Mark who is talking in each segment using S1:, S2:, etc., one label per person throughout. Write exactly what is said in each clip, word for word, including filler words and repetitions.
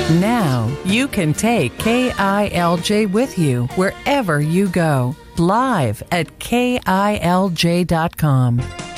S1: Now you can take K I L J with you wherever you go. Live at K I L J dot com.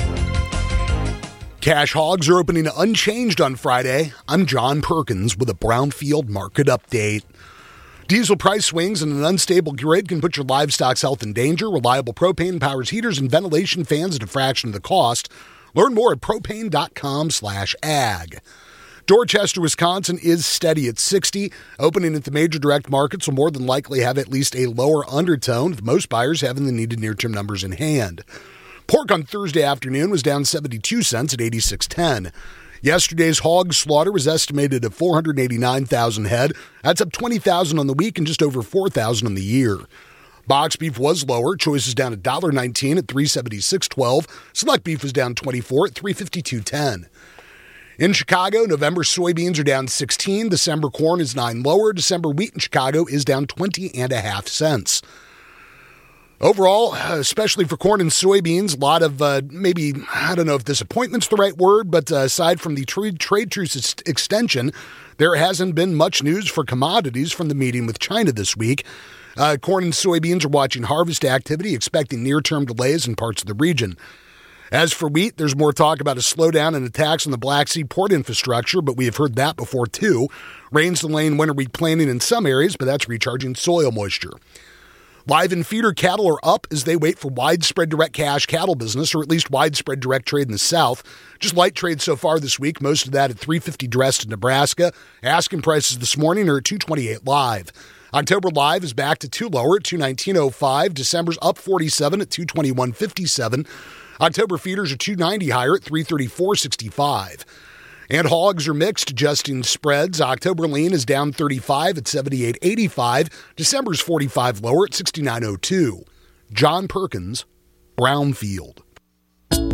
S2: Cash hogs are opening unchanged on Friday. I'm John Perkins with a Brownfield market update. Diesel price swings and an unstable grid can put your livestock's health in danger. Reliable propane powers heaters and ventilation fans at a fraction of the cost. Learn more at propane.com slash ag. Dorchester, Wisconsin is steady at sixty. Opening at the major direct markets will more than likely have at least a lower undertone, with most buyers having the needed near-term numbers in hand. Pork on Thursday afternoon was down seventy-two cents at eighty-six ten. Yesterday's hog slaughter was estimated at four hundred eighty-nine thousand head. That's up twenty thousand on the week and just over four thousand on the year. Box beef was lower. Choice is down one dollar nineteen at three seventy-six twelve. Select beef was down twenty-four at three fifty-two ten. In Chicago, November soybeans are down sixteen. December corn is nine lower. December wheat in Chicago is down twenty and a half cents. Overall, especially for corn and soybeans, a lot of uh, maybe, I don't know if disappointment's the right word, but uh, aside from the trade, trade truce ex- extension, there hasn't been much news for commodities from the meeting with China this week. Uh, corn and soybeans are watching harvest activity, expecting near-term delays in parts of the region. As for wheat, there's more talk about a slowdown in attacks on the Black Sea port infrastructure, but we have heard that before too. Rains delaying winter wheat planting in some areas, but that's recharging soil moisture. Live and feeder cattle are up as they wait for widespread direct cash cattle business, or at least widespread direct trade in the South. Just light trade so far this week, most of that at three fifty dressed in Nebraska. Asking prices this morning are at two twenty-eight live. October live is back to two lower at two nineteen oh five. December's up forty-seven at two twenty-one fifty-seven. October feeders are two ninety higher at three thirty-four sixty-five. And hogs are mixed, adjusting spreads. October lean is down thirty-five at seventy-eight eighty-five. December's forty-five lower at sixty-nine oh two. John Perkins, Brownfield.